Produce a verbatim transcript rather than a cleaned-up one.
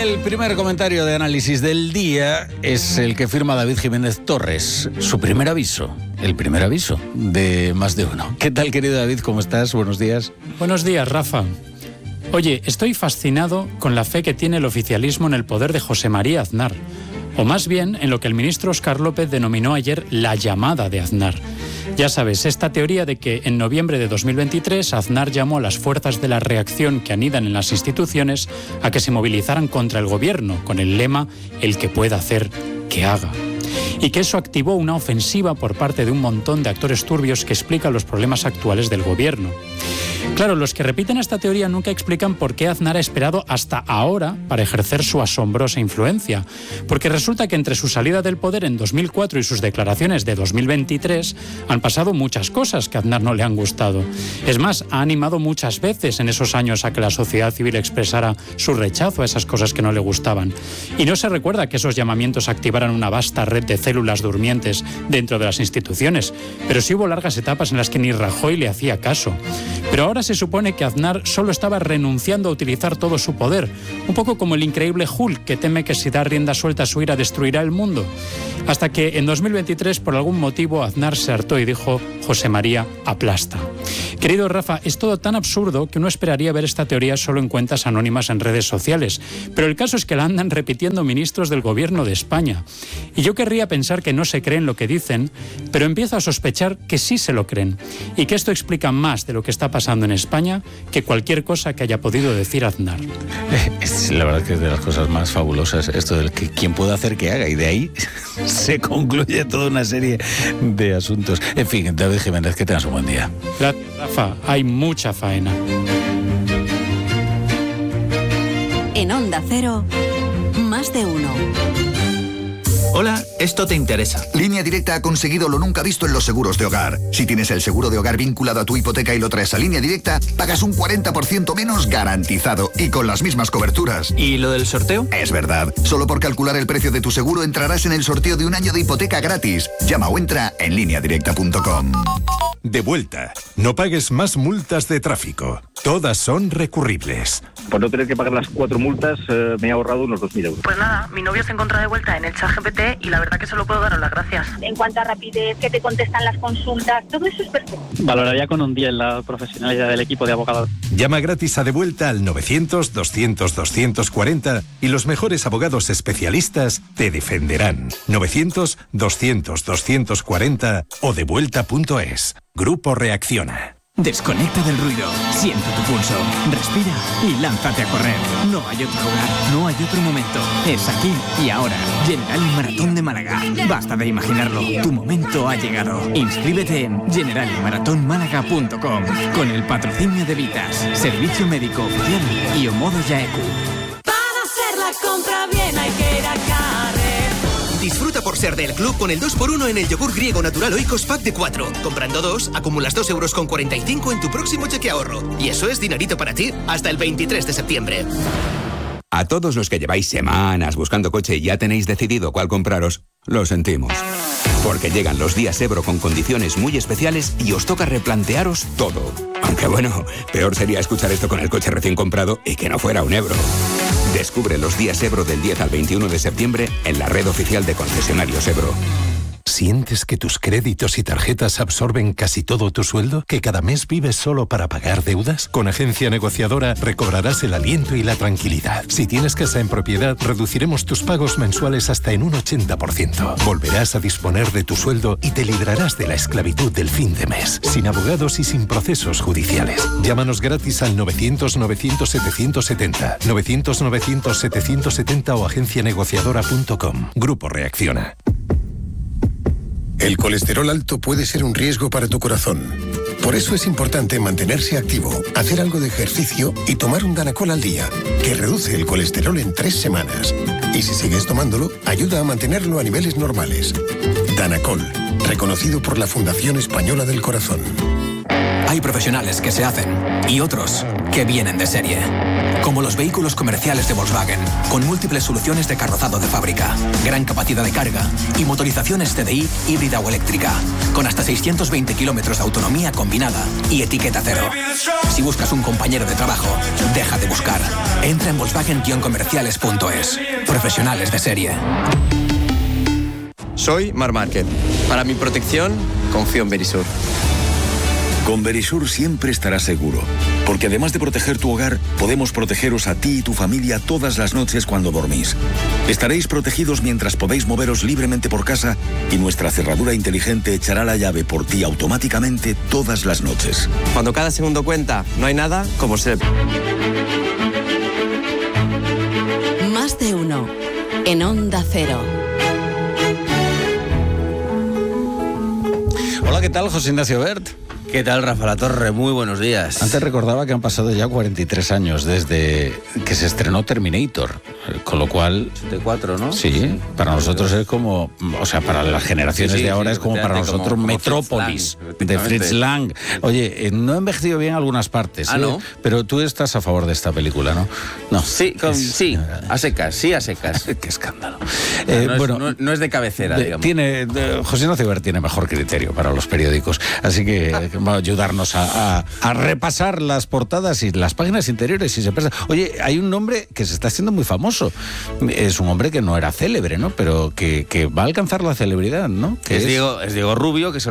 El primer comentario de análisis del día es el que firma David Jiménez Torres. Su primer aviso, el primer aviso de Más de Uno. ¿Qué tal, querido David? ¿Cómo estás? Buenos días. Buenos días, Rafa. Oye, estoy fascinado con la fe que tiene el oficialismo en el poder de José María Aznar. O más bien en lo que el ministro Óscar López denominó ayer la llamada de Aznar. Ya sabes, esta teoría de que en noviembre de dos mil veintitrés Aznar llamó a las fuerzas de la reacción que anidan en las instituciones a que se movilizaran contra el gobierno, con el lema «El que pueda hacer, que haga». Y que eso activó una ofensiva por parte de un montón de actores turbios que explican los problemas actuales del gobierno. Claro, los que repiten esta teoría nunca explican por qué Aznar ha esperado hasta ahora para ejercer su asombrosa influencia. Porque resulta que entre su salida del poder en dos mil cuatro y sus declaraciones de dos mil veintitrés han pasado muchas cosas que a Aznar no le han gustado. Es más, ha animado muchas veces en esos años a que la sociedad civil expresara su rechazo a esas cosas que no le gustaban. Y no se recuerda que esos llamamientos activaran una vasta red de células durmientes dentro de las instituciones, pero sí hubo largas etapas en las que ni Rajoy le hacía caso. Pero ahora se supone que Aznar solo estaba renunciando a utilizar todo su poder, un poco como el increíble Hulk que teme que si da rienda suelta a su ira destruirá el mundo. Hasta que en dos mil veintitrés, por algún motivo, Aznar se hartó y dijo: José María, aplasta. Querido Rafa, es todo tan absurdo que uno esperaría ver esta teoría solo en cuentas anónimas en redes sociales, pero el caso es que la andan repitiendo ministros del gobierno de España. Y yo querría pensar que no se creen lo que dicen, pero empiezo a sospechar que sí se lo creen, y que esto explica más de lo que está pasando en España que cualquier cosa que haya podido decir Aznar. Es, la verdad que es de las cosas más fabulosas esto del que quien pueda hacer que haga, y de ahí se concluye toda una serie de asuntos. En fin, David Jiménez, que tengas un buen día. Gracias, Rafa. Hay mucha faena. En Onda Cero, Más de Uno. Hola, esto te interesa. Línea Directa ha conseguido lo nunca visto en los seguros de hogar. Si tienes el seguro de hogar vinculado a tu hipoteca y lo traes a Línea Directa, pagas un cuarenta por ciento menos garantizado y con las mismas coberturas. ¿Y lo del sorteo? Es verdad. Solo por calcular el precio de tu seguro entrarás en el sorteo de un año de hipoteca gratis. Llama o entra en línea directa punto com. De vuelta. No pagues más multas de tráfico. Todas son recurribles. Por no tener que pagar las cuatro multas, eh, me he ahorrado unos dos mil euros. Pues nada, mi novio se encuentra de vuelta en el ChatGPT y la verdad que solo puedo daros las gracias. En cuanto a rapidez, que te contestan las consultas, todo eso es perfecto. Valoraría con un diez la profesionalidad del equipo de abogados. Llama gratis a De Vuelta al novecientos, doscientos, doscientos cuarenta y los mejores abogados especialistas te defenderán. novecientos, doscientos, doscientos cuarenta o devuelta punto es. Grupo Reacciona. Desconecta del ruido, siente tu pulso, respira y lánzate a correr. No hay otro lugar, no hay otro momento. Es aquí y ahora. General Maratón de Málaga. Basta de imaginarlo, tu momento ha llegado. Inscríbete en general maratón málaga punto com con el patrocinio de Vitas, Servicio Médico Oficial y Omodo Yaeku. Para hacer la compra bien hay que ir a Carrer. Disfruta por ser del club con el dos por uno en el yogur griego natural Oikos Pack de cuatro. Comprando dos, acumulas dos euros con cuarenta y cinco en tu próximo cheque ahorro. Y eso es dinerito para ti hasta el veintitrés de septiembre. A todos los que lleváis semanas buscando coche y ya tenéis decidido cuál compraros, lo sentimos. Porque llegan los días Ebro con condiciones muy especiales y os toca replantearos todo. Aunque bueno, peor sería escuchar esto con el coche recién comprado y que no fuera un Ebro. Descubre los días Ebro del diez al veintiuno de septiembre en la red oficial de concesionarios Ebro. ¿Sientes que tus créditos y tarjetas absorben casi todo tu sueldo? ¿Que cada mes vives solo para pagar deudas? Con Agencia Negociadora recobrarás el aliento y la tranquilidad. Si tienes casa en propiedad, reduciremos tus pagos mensuales hasta en un ochenta por ciento. Volverás a disponer de tu sueldo y te librarás de la esclavitud del fin de mes, sin abogados y sin procesos judiciales. Llámanos gratis al novecientos, novecientos, setecientos setenta, novecientos, novecientos, setecientos setenta o agencia negociadora punto com. Grupo Reacciona. El colesterol alto puede ser un riesgo para tu corazón. Por eso es importante mantenerse activo, hacer algo de ejercicio y tomar un Danacol al día, que reduce el colesterol en tres semanas. Y si sigues tomándolo, ayuda a mantenerlo a niveles normales. Danacol, reconocido por la Fundación Española del Corazón. Hay profesionales que se hacen y otros que vienen de serie. Como los vehículos comerciales de Volkswagen, con múltiples soluciones de carrozado de fábrica, gran capacidad de carga y motorizaciones T D I híbrida o eléctrica, con hasta seiscientos veinte kilómetros de autonomía combinada y etiqueta cero. Si buscas un compañero de trabajo, deja de buscar. Entra en volkswagen guion comerciales punto es. Profesionales de serie. Soy Mar Márquez. Para mi protección, confío en Verisur. Con Verisur siempre estarás seguro, porque además de proteger tu hogar, podemos protegeros a ti y tu familia todas las noches cuando dormís. Estaréis protegidos mientras podéis moveros libremente por casa y nuestra cerradura inteligente echará la llave por ti automáticamente todas las noches. Cuando cada segundo cuenta, no hay nada como ser... Más de uno. En Onda Cero. Hola, ¿qué tal, José Ignacio Bert? ¿Qué tal, Rafa La Torre? Muy buenos días. Antes recordaba que han pasado ya cuarenta y tres años desde que se estrenó Terminator, con lo cual... De cuatro, ¿no? Sí, para nosotros es como... O sea, para las generaciones sí, sí, de ahora sí, es como para nosotros como, como Metrópolis, Fritz Lang, de Fritz Lang. Oye, eh, no ha envejecido bien algunas partes, ah, ¿eh? ¿no? Pero tú estás a favor de esta película, ¿no? No. Sí, con, es, sí, a secas, sí a secas. Qué escándalo. Eh, no, es, bueno, no, no es de cabecera, de, digamos. Tiene, de, José Ignacio Bert tiene mejor criterio para los periódicos, así que va a ayudarnos a A, a, a repasar las portadas y las páginas interiores si se presta. Oye, hay un nombre que se está haciendo muy famoso. Es un hombre que no era célebre, ¿no? Pero que, que va a alcanzar la celebridad, ¿no? Que es, es... Diego, es Diego Rubio, que se